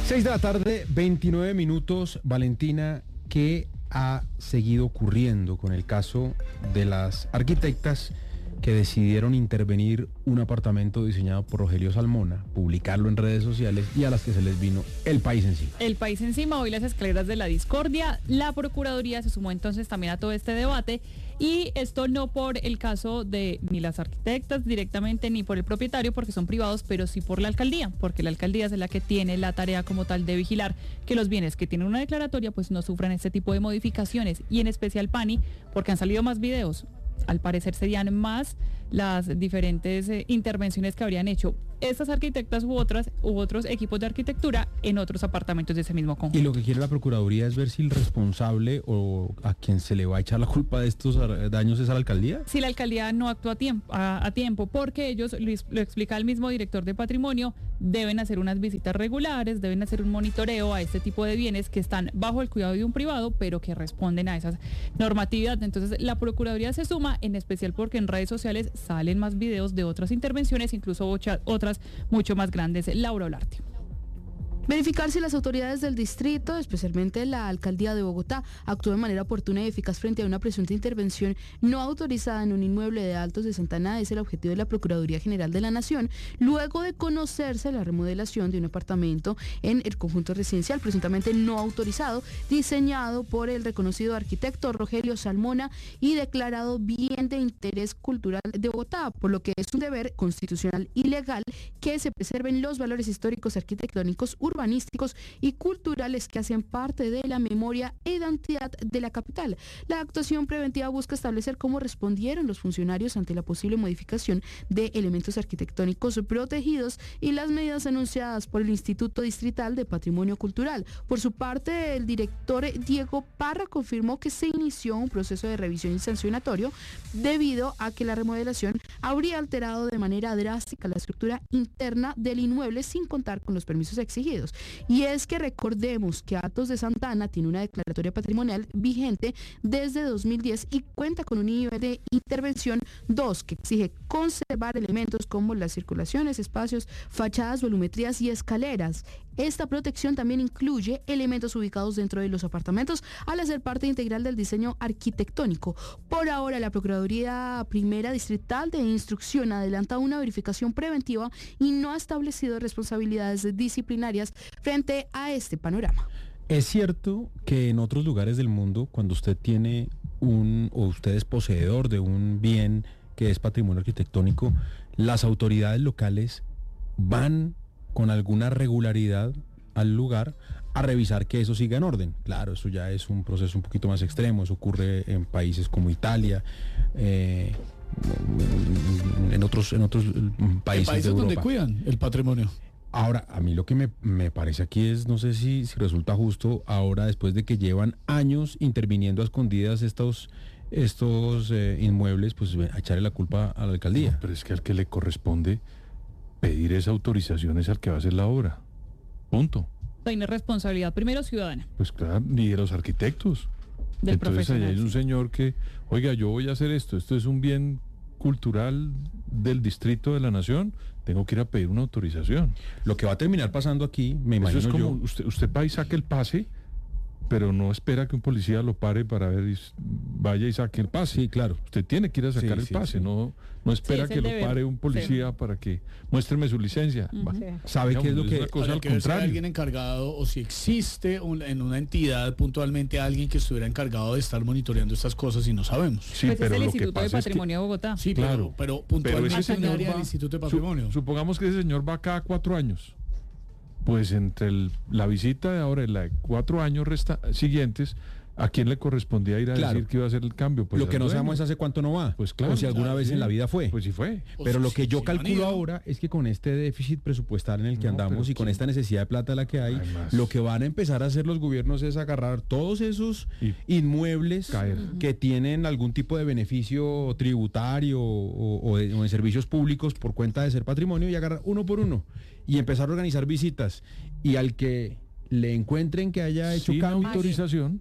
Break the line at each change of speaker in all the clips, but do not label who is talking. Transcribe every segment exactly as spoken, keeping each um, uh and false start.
Seis de la tarde, veintinueve minutos. Valentina, ¿qué ha seguido ocurriendo con el caso de las arquitectas que decidieron intervenir un apartamento diseñado por Rogelio Salmona, publicarlo en redes sociales y a las que se les vino el país encima?
El país encima, hoy las escaleras de la discordia. La Procuraduría se sumó entonces también a todo este debate, y esto no por el caso de ni las arquitectas directamente ni por el propietario, porque son privados, pero sí por la alcaldía, porque la alcaldía es la que tiene la tarea como tal de vigilar que los bienes que tienen una declaratoria pues no sufran este tipo de modificaciones, y en especial Pani, porque han salido más videos. Al parecer serían más las diferentes eh, intervenciones que habrían hecho estas arquitectas u otras u otros equipos de arquitectura en otros apartamentos de ese mismo conjunto.
Y lo que quiere la Procuraduría es ver si el responsable o a quien se le va a echar la culpa de estos daños es a la alcaldía.
Si la alcaldía no actúa a tiempo, a, a tiempo porque ellos, lo, lo explica el mismo director de patrimonio, deben hacer unas visitas regulares, deben hacer un monitoreo a este tipo de bienes que están bajo el cuidado de un privado, pero que responden a esas normatividades. Entonces la Procuraduría se suma, en especial porque en redes sociales salen más videos de otras intervenciones, incluso ocha, otras mucho más grandes. Laura Olarte.
Verificar si las autoridades del distrito, especialmente la alcaldía de Bogotá, actúan de manera oportuna y eficaz frente a una presunta intervención no autorizada en un inmueble de Altos de Santana es el objetivo de la Procuraduría General de la Nación, luego de conocerse la remodelación de un apartamento en el conjunto residencial presuntamente no autorizado, diseñado por el reconocido arquitecto Rogelio Salmona y declarado bien de interés cultural de Bogotá, por lo que es un deber constitucional y legal que se preserven los valores históricos, arquitectónicos, urbanísticos y culturales que hacen parte de la memoria e identidad de la capital. La actuación preventiva busca establecer cómo respondieron los funcionarios ante la posible modificación de elementos arquitectónicos protegidos y las medidas anunciadas por el Instituto Distrital de Patrimonio Cultural. Por su parte, el director Diego Parra confirmó que se inició un proceso de revisión y sancionatorio debido a que la remodelación habría alterado de manera drástica la estructura interna del inmueble sin contar con los permisos exigidos. Y es que recordemos que Altos de Santana tiene una declaratoria patrimonial vigente desde dos mil diez y cuenta con un nivel de intervención dos que exige conservar elementos como las circulaciones, espacios, fachadas, volumetrías y escaleras. Esta protección también incluye elementos ubicados dentro de los apartamentos al hacer parte integral del diseño arquitectónico. Por ahora, la Procuraduría Primera Distrital de Instrucción adelanta una verificación preventiva y no ha establecido responsabilidades disciplinarias frente a este panorama.
Es cierto que en otros lugares del mundo, cuando usted tiene un, o usted es poseedor de un bien que es patrimonio arquitectónico, las autoridades locales van con alguna regularidad al lugar a revisar que eso siga en orden. Claro, eso ya es un proceso un poquito más extremo, eso ocurre en países como Italia, eh, en otros, en otros países,
países
de Europa,
donde cuidan el patrimonio.
Ahora, a mí lo que me, me parece aquí es, no sé si, si resulta justo ahora, después de que llevan años interviniendo a escondidas estos, estos eh, inmuebles, pues a echarle la culpa a la alcaldía.
No, pero es que al que le corresponde pedir esa autorización es al que va a hacer la obra. Punto.
Tiene responsabilidad primero ciudadana.
Pues claro, ni de los arquitectos.
Del
Entonces allá hay un
profesional.
señor que, oiga, yo voy a hacer esto, esto es un bien cultural del distrito de la nación, tengo que ir a pedir una autorización.
Lo que va a terminar pasando aquí, me
Eso
imagino
es como,
yo,
usted, usted va y saque el pase, pero no espera que un policía lo pare para ver, y s- vaya y saque el pase.
Sí, claro.
Usted tiene que ir a sacar
Sí,
el
sí,
pase,
sí.
no no espera
es
que
el
lo
deber.
pare un policía
Sí.
para que muéstreme su licencia.
Ujú.
Va.
Sí.
¿sabe qué es lo
Digamos,
que...
una cosa
Habría
al
que ver si hay
contrario.
alguien encargado o si existe un- en una entidad puntualmente alguien que estuviera encargado de estar monitoreando estas cosas y no sabemos.
Sí,
Pues es
pero
el
lo que
Instituto de
pasa es que
Patrimonio de Bogotá.
Sí,
Claro,
pero, pero
pero
puntualmente
ese
en el
señor
área
va-
del Instituto de
su-
Patrimonio.
supongamos que ese señor va cada cuatro años. Pues entre el- la visita de ahora y la de cuatro años resta, siguientes, ¿a quién le correspondía ir a
Claro.
decir que iba a hacer el cambio? Pues
lo que
al
no
dueño.
sabemos es hace cuánto no va,
Pues claro,
o si alguna
claro,
vez
sí.
en la vida fue.
Pues sí fue.
O
Pero
si-
lo que
si-
yo
si no han
calculo
ido.
ahora es que con este déficit presupuestal en el que
No,
andamos
pero
y con
¿quién?
esta necesidad de plata la que hay,
Además.
lo que van a empezar a hacer los gobiernos es agarrar todos esos
Y
inmuebles
caer.
que tienen algún tipo de beneficio tributario o, o de, o de servicios públicos por cuenta de ser patrimonio y agarrar uno por uno y empezar a organizar visitas, y al que le encuentren que haya hecho
sin
cambios,
autorización,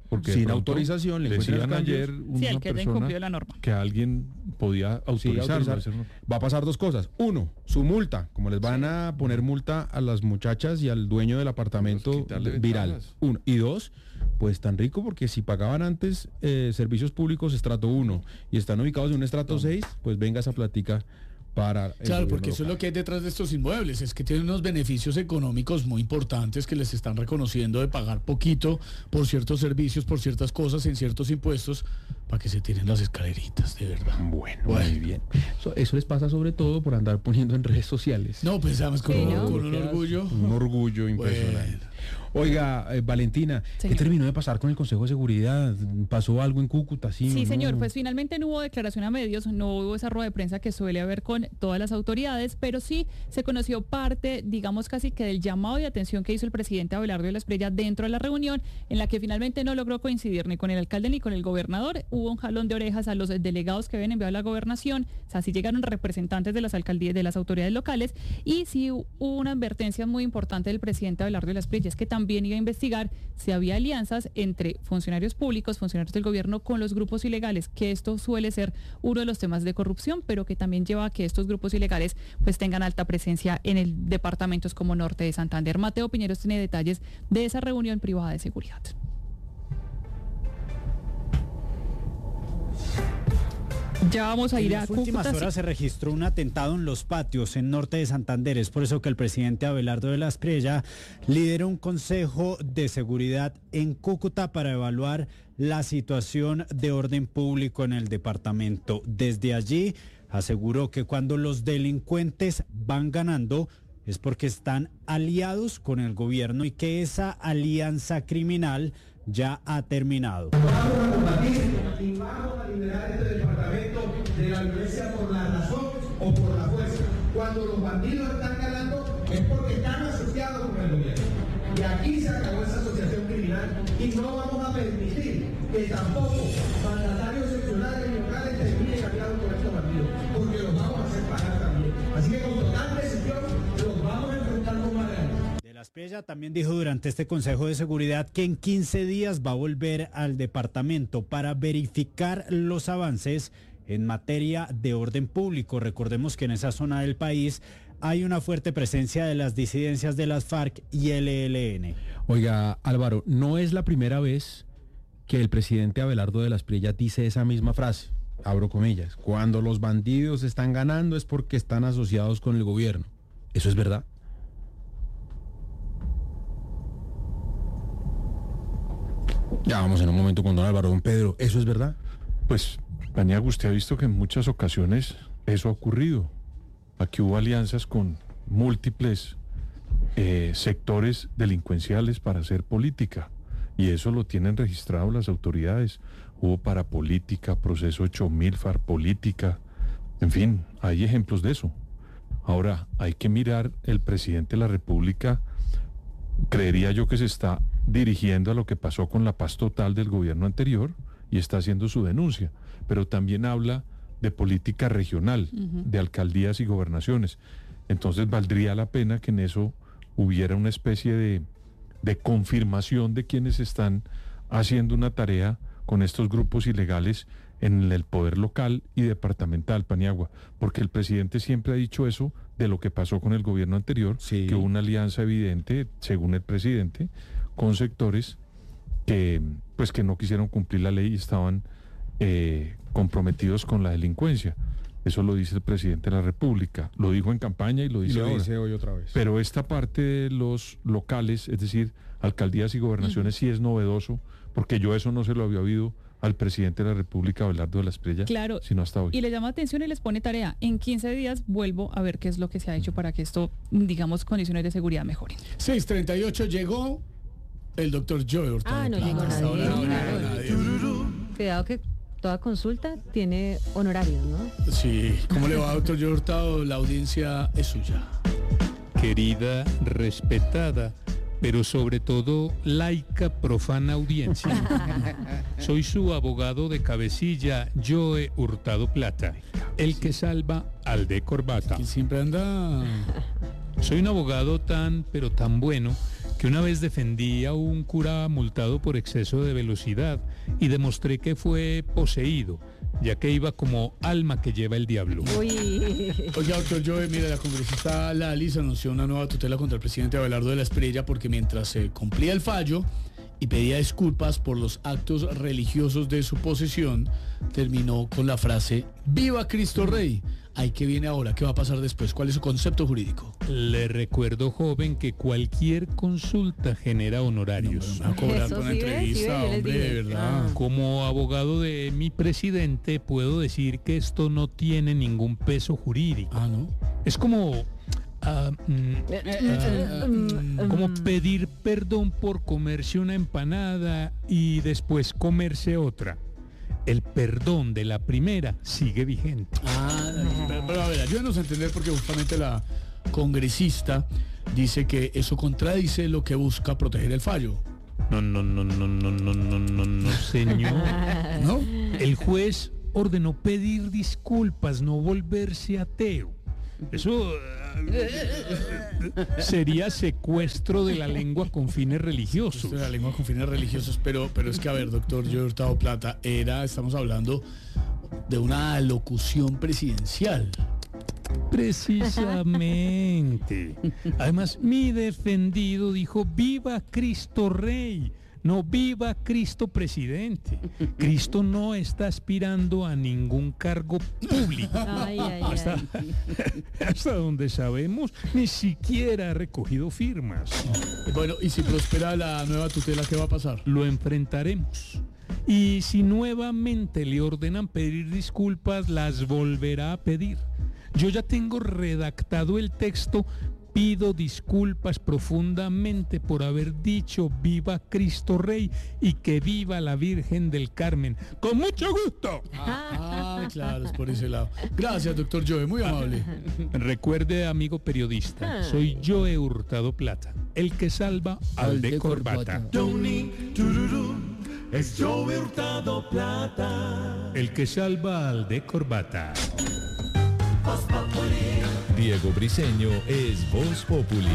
Porque de
sin
pronto
autorización le encuentran
decían
cambios.
ayer una
Sí, el que haya
persona
incumplido la norma.
que alguien podía
Sí,
autorizarlo.
autorizar.
hacerlo.
Va a pasar dos cosas. Uno, su multa, como les van a poner multa a las muchachas y al dueño del apartamento
Pues quitarle
viral.
ventajas.
Uno. Y dos, pues tan rico porque si pagaban antes eh, servicios públicos estrato uno y están ubicados en un estrato seis, pues venga esa platica para el
Claro,
gobierno
porque eso es
local.
lo que hay detrás de estos inmuebles, es que tienen unos beneficios económicos muy importantes que les están reconociendo de pagar poquito por ciertos servicios, por ciertas cosas, en ciertos impuestos, para que se tiren las escaleritas, de verdad.
Bueno,
Bueno.
muy bien. Eso, eso les pasa sobre todo por andar poniendo en redes sociales.
No, pensamos con,
Sí,
un-
¿no?
con un orgullo.
Un orgullo impresionante.
Bueno.
Oiga, eh, Valentina, ¿qué
Señor.
terminó de pasar con el Consejo de Seguridad? ¿Pasó algo en Cúcuta? Sí,
Sí,
o no?
señor, pues finalmente no hubo declaración a medios, no hubo esa rueda de prensa que suele haber con todas las autoridades, pero sí se conoció parte, digamos casi que del llamado de atención que hizo el presidente Abelardo de la Espriella dentro de la reunión, en la que finalmente no logró coincidir ni con el alcalde ni con el gobernador. Hubo un jalón de orejas a los delegados que habían enviado a la gobernación, o sea, sí llegaron representantes de las alcaldías, de las autoridades locales, y sí hubo una advertencia muy importante del presidente Abelardo de la Espriella, es que también iba a investigar si había alianzas entre funcionarios públicos, funcionarios del gobierno con los grupos ilegales, que esto suele ser uno de los temas de corrupción, pero que también lleva a que estos grupos ilegales pues tengan alta presencia en el departamentos como Norte de Santander. Mateo Piñeros tiene detalles de esa reunión privada de seguridad. Ya vamos a
En
ir a
las últimas
Cúcuta.
horas se registró un atentado en Los Patios, en Norte de Santander. Es por eso que el presidente Abelardo de la Espriella lideró un consejo de seguridad en Cúcuta para evaluar la situación de orden público en el departamento. Desde allí aseguró que cuando los delincuentes van ganando es porque están aliados con el gobierno y que esa alianza criminal ya ha terminado.
Y vamos a liberar este departamento de la violencia por la razón o por la fuerza. Cuando los bandidos están ganando es porque están asociados con el gobierno. Y aquí se acabó esa asociación criminal y no vamos a permitir que tampoco mandatarios seccionales y locales terminen aliados con estos bandidos, porque los vamos a hacer pagar también. Así que con total decisión los vamos a enfrentar con más ganas.
De la Espriella también dijo durante este Consejo de Seguridad que en quince días va a volver al departamento para verificar los avances en materia de orden público. Recordemos que en esa zona del país hay una fuerte presencia de las disidencias de las FARC y el E L N.
Oiga, Álvaro, no es la primera vez que el presidente Abelardo de la Espriella dice esa misma frase, abro comillas, cuando los bandidos están ganando es porque están asociados con el gobierno. ¿Eso es verdad? Ya vamos en un momento con don Álvaro. Don Pedro, ¿eso es verdad?
Pues, Paniagua, usted ha visto que en muchas ocasiones eso ha ocurrido. Aquí hubo alianzas con múltiples eh, sectores delincuenciales para hacer política. Y eso lo tienen registrado las autoridades. Hubo parapolítica, proceso ocho mil, farpolítica. En fin, hay ejemplos de eso. Ahora, hay que mirar, el presidente de la República, creería yo que se está dirigiendo a lo que pasó con la paz total del gobierno anterior y está haciendo su denuncia, pero también habla de política regional, uh-huh. de alcaldías y gobernaciones. Entonces valdría la pena que en eso hubiera una especie de, de confirmación de quienes están haciendo una tarea con estos grupos ilegales en el poder local y departamental, Paniagua, porque el presidente siempre ha dicho eso de lo que pasó con el gobierno anterior,
sí.
que hubo una alianza evidente, según el presidente, con sectores que pues que no quisieron cumplir la ley y estaban eh, comprometidos con la delincuencia. Eso lo dice el presidente de la República, lo dijo en campaña y lo dice
y lo
ahora.
dice hoy otra vez.
Pero esta parte de los locales, es decir, alcaldías y gobernaciones, uh-huh. sí es novedoso, porque yo eso no se lo había oído al presidente de la República, Abelardo de la Espriella,
claro,
sino hasta hoy.
Y le llama atención y les pone tarea. En quince días vuelvo a ver qué es lo que se ha hecho para que esto, digamos, condiciones de seguridad mejoren.
seis treinta y ocho llegó el doctor Joe Hurtado.
Ah, no llegó
Hasta
nadie.
ahora no
Claro.
llegó nadie.
Cuidado que toda consulta tiene honorarios, ¿no?
Sí, ¿cómo le va, doctor Joe Hurtado? La audiencia es suya.
Querida, respetada, pero sobre todo laica, profana audiencia. Soy su abogado de cabecilla, Joe Hurtado Plata, el que salva al de corbata.
Que siempre anda...
Soy un abogado tan, pero tan bueno, que una vez defendí a un cura multado por exceso de velocidad y demostré que fue poseído, ya que iba como alma que lleva el diablo.
Uy.
Oye, doctor Joe, mira, la congresista Lalis anunció una nueva tutela contra el presidente Abelardo de la Espriella porque mientras se cumplía el fallo y pedía disculpas por los actos religiosos de su posesión, terminó con la frase ¡Viva Cristo Rey! Ay, ¿qué viene ahora? ¿Qué va a pasar después? ¿Cuál es su concepto jurídico?
Le recuerdo, joven, que cualquier consulta genera honorarios.
No, me va a cobrar
Eso
por una
sí, ¿ves?
entrevista,
Sí, ¿ves? Yo les
hombre,
dije.
de verdad.
Ah.
Como abogado de mi presidente, puedo decir que esto no tiene ningún peso jurídico.
Ah, ¿no?
Es como... ah, mm, ah,
Mm,
como
mm.
pedir perdón por comerse una empanada y después comerse otra. El perdón de la primera sigue vigente.
Ah, pero, pero a ver, ayúdenos a entender porque justamente la congresista dice que eso contradice lo que busca proteger el fallo.
No, no, no, no, no, no, no, no, no, señor.
¿No?
El juez ordenó pedir disculpas, no volverse ateo. Eso eh, sería secuestro de la lengua con fines religiosos.
Esto de la lengua con fines religiosos, pero, pero es que, a ver, doctor Joe Hurtado Plata, era, estamos hablando de una alocución presidencial.
Precisamente. Además, mi defendido dijo, viva Cristo Rey, no viva Cristo Presidente. Cristo no está aspirando a ningún cargo público.
Ay, ay,
Hasta,
ay.
hasta donde sabemos, ni siquiera ha recogido firmas.
Bueno, y si prospera la nueva tutela, ¿qué va a pasar?
Lo enfrentaremos. Y si nuevamente le ordenan pedir disculpas, las volverá a pedir. Yo ya tengo redactado el texto. Pido disculpas profundamente por haber dicho viva Cristo Rey y que viva la Virgen del Carmen. ¡Con mucho gusto!
Ah, claro, es por ese lado. Gracias, doctor Joe, muy amable.
Recuerde, amigo periodista, soy Joe Hurtado Plata, el que salva al de corbata.
Es Joe Hurtado Plata.
El que salva al de corbata.
Diego Briseño es Voz Populi.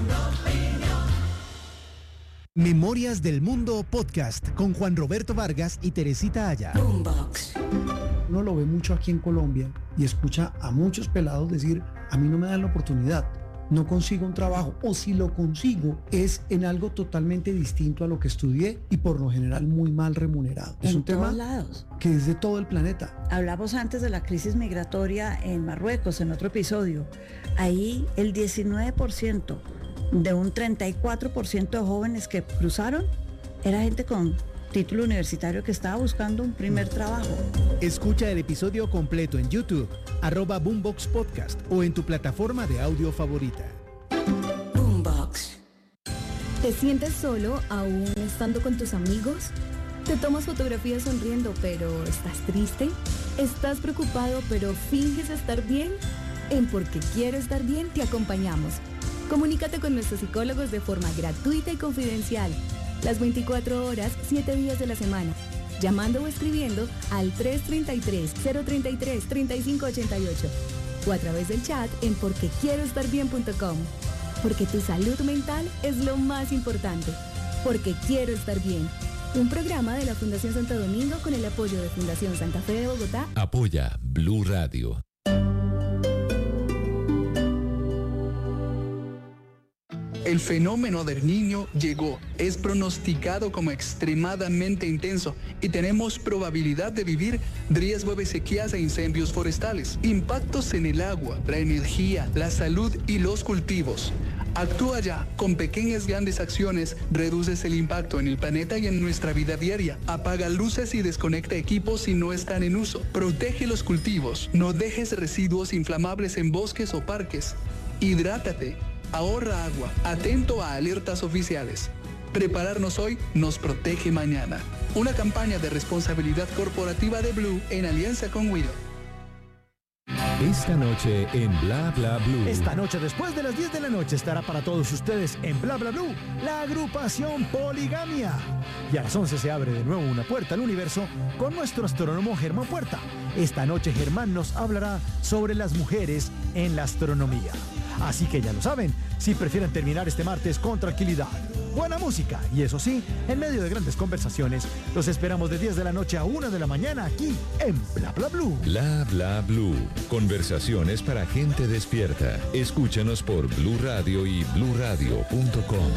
Memorias del Mundo Podcast con Juan Roberto Vargas y Teresita Aya.
Uno lo ve mucho aquí en Colombia y escucha a muchos pelados decir, a mí no me dan la oportunidad, no consigo un trabajo, o si lo consigo es en algo totalmente distinto a lo que estudié y por lo general muy mal remunerado. Es
En
un tema
todos lados.
que es de todo el planeta.
Hablamos antes de la crisis migratoria en Marruecos, en otro episodio. Ahí el diecinueve por ciento de un treinta y cuatro por ciento de jóvenes que cruzaron era gente con título universitario que estaba buscando un primer trabajo.
Escucha el episodio completo en YouTube, arroba Boombox Podcast o en tu plataforma de audio favorita.
Boombox. ¿Te sientes solo aún estando con tus amigos? ¿Te tomas fotografías sonriendo pero estás triste? ¿Estás preocupado pero finges estar bien? En Porque Quiero Estar Bien te acompañamos. Comunícate con nuestros psicólogos de forma gratuita y confidencial. Las veinticuatro horas, siete días de la semana. Llamando o escribiendo al tres tres tres, cero tres tres, tres cinco ocho ocho o a través del chat en porque quiero estar bien punto com. Porque tu salud mental es lo más importante. Porque Quiero Estar Bien. Un programa de la Fundación Santo Domingo con el apoyo de Fundación Santa Fe de Bogotá.
Apoya Blue Radio.
El fenómeno del Niño llegó, es pronosticado como extremadamente intenso y tenemos probabilidad de vivir riesgo de sequías e incendios forestales, impactos en el agua, la energía, la salud y los cultivos. Actúa ya, con pequeñas grandes acciones reduces el impacto en el planeta y en nuestra vida diaria. Apaga luces y desconecta equipos si no están en uso. Protege los cultivos, no dejes residuos inflamables en bosques o parques. Hidrátate. Ahorra agua, atento a alertas oficiales. Prepararnos hoy nos protege mañana. Una campaña de responsabilidad corporativa de Blue en alianza con Wido.
Esta noche en Bla Bla Blue.
Esta noche, después de las diez de la noche, estará para todos ustedes en Bla Bla Blue la agrupación Poligamia. Y a las once se abre de nuevo una puerta al universo con nuestro astrónomo Germán Puerta. Esta noche Germán nos hablará sobre las mujeres en la astronomía. Así que ya lo saben, si prefieren terminar este martes con tranquilidad. Buena música y eso sí, en medio de grandes conversaciones, los esperamos de diez de la noche a una de la mañana aquí en Bla Bla Blue.
Bla Bla Blue. Conversaciones para gente despierta. Escúchanos por Blue Radio y blue radio punto com.